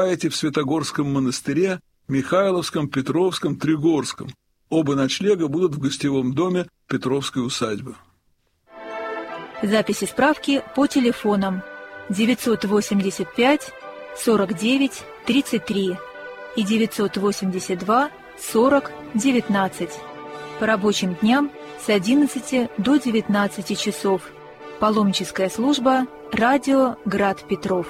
Эти в Святогорском монастыре, Михайловском, Петровском, Тригорском. Оба ночлега будут в гостевом доме Петровской усадьбы. Записи справки по телефонам 985 49 33 и 982 40 19. По рабочим дням с 11 до 19 часов. Паломническая служба «Радио Град Петров».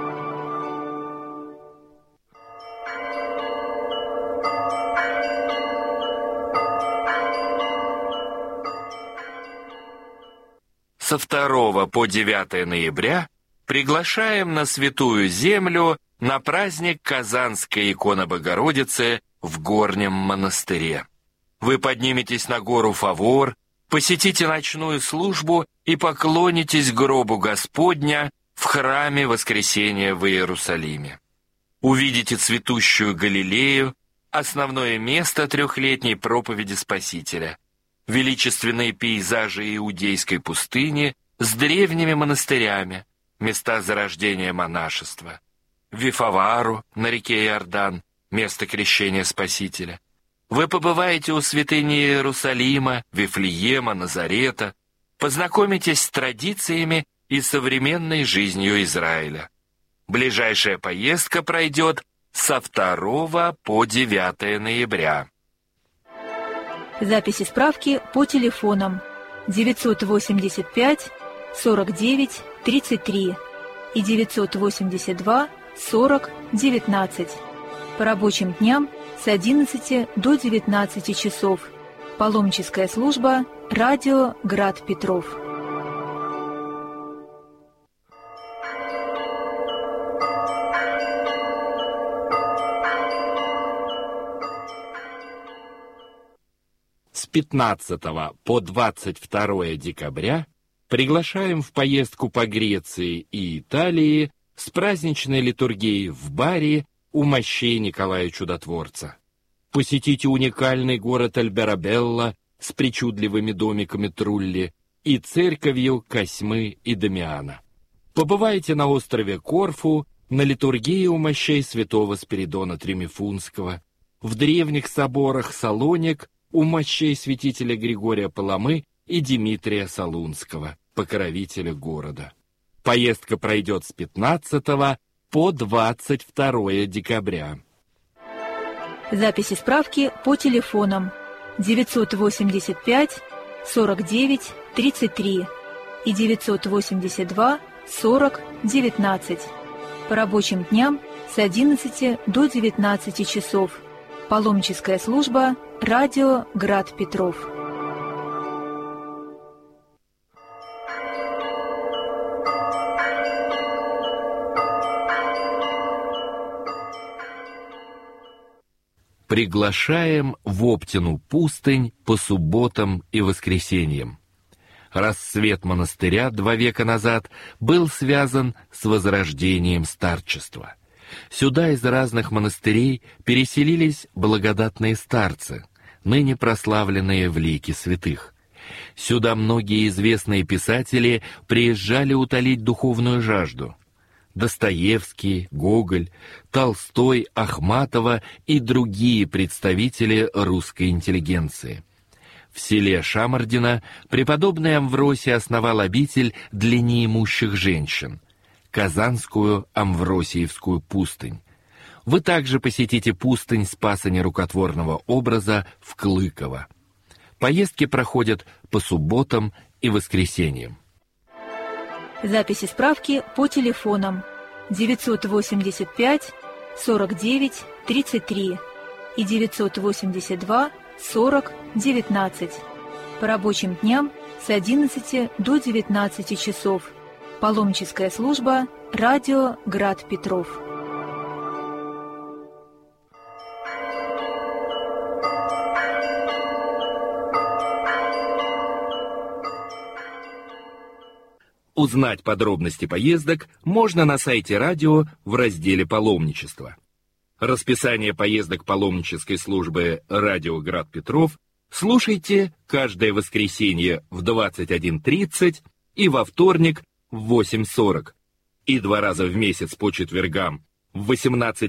Со 2 по 9 ноября приглашаем на Святую Землю на праздник Казанской иконы Богородицы в Горнем монастыре. Вы подниметесь на гору Фавор, посетите ночную службу и поклонитесь гробу Господня в храме Воскресения в Иерусалиме. Увидите цветущую Галилею, основное место трехлетней проповеди Спасителя, величественные пейзажи иудейской пустыни с древними монастырями, места зарождения монашества, Вифавару на реке Иордан, место крещения Спасителя. Вы побываете у святыни Иерусалима, Вифлеема, Назарета, познакомитесь с традициями и современной жизнью Израиля. Ближайшая поездка пройдет со 2 по 9 ноября. Записи справки по телефонам 985 49 33 и 982 40 19. По рабочим дням с 11 до 19 часов. Паломническая служба «Радио Град Петров». С 15 по 22 декабря приглашаем в поездку по Греции и Италии с праздничной литургией в Бари у мощей Николая Чудотворца. Посетите уникальный город Альберабелла с причудливыми домиками Трулли и церковью Косьмы и Дамиана. Побывайте на острове Корфу на литургии у мощей святого Спиридона Тримифунского, в древних соборах Салоник у мощей святителя Григория Паламы и Димитрия Солунского, покровителя города. Поездка пройдет с 15 по 22 декабря. Записи справки по телефонам 985 49 33 и 982 40 19. По рабочим дням с 11 до 19 часов. Паломническая служба «Радио Град Петров». Приглашаем в Оптину пустынь по субботам и воскресеньям. Расцвет монастыря 2 века назад был связан с возрождением старчества. Сюда из разных монастырей переселились благодатные старцы, ныне прославленные в лике святых. Сюда многие известные писатели приезжали утолить духовную жажду. Достоевский, Гоголь, Толстой, Ахматова и другие представители русской интеллигенции. В селе Шамардино преподобный Амвросий основал обитель для неимущих женщин, Казанскую Амвросиевскую пустынь. Вы также посетите пустынь Спаса Нерукотворного образа в Клыково. Поездки проходят по субботам и воскресеньям. Записи справки по телефонам 985 49 33 и 982 40 19. По рабочим дням с 11 до 19 часов. Паломническая служба «Радио Град Петров». Узнать подробности поездок можно на сайте радио в разделе «Паломничество». Расписание поездок паломнической службы «Радио Град Петров» слушайте каждое воскресенье в 21:30 и во вторник в 8:40, и 2 раза в месяц по четвергам В 18